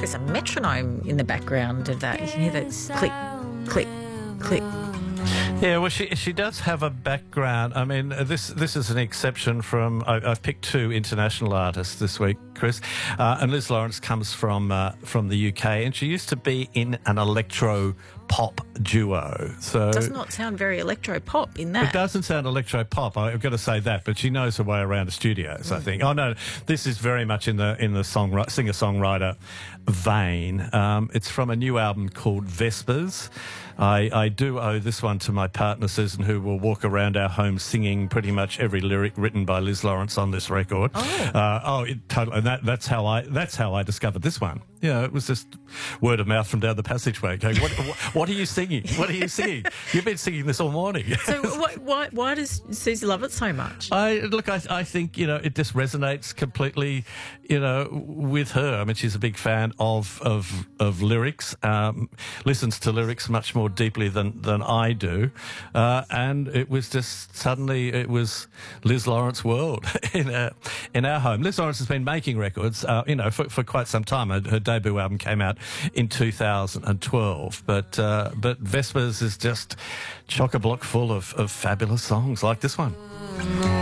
there's a metronome in the background of that. You can hear that click, click, click. Yeah, well, she does have a background. I mean, this is an exception from... I've picked two international artists this week, Chris, and Liz Lawrence comes from the UK, and she used to be in an electro-pop duo. So Does not sound very electro-pop in that. it doesn't sound electro-pop, I've got to say that, but she knows her way around the studios, I think. Oh, no, this is very much in the singer-songwriter vein. It's from a new album called Vespers. I do owe this one to my partner Susan, who will walk around our home singing pretty much every lyric written by Liz Lawrence on this record. Totally. And that's how I discovered this one. Yeah, it was just word of mouth from down the passageway. Going, what are you singing? What are you singing? You've been singing this all morning. So why does Susie love it so much? I think, it just resonates completely, with her. I mean, she's a big fan of lyrics, listens to lyrics much more deeply than I do. And it was just suddenly it was Liz Lawrence world in our home. Liz Lawrence has been making records, for quite some time. Her debut album came out in 2012, but Vespers is just chock-a-block full of fabulous songs like this one.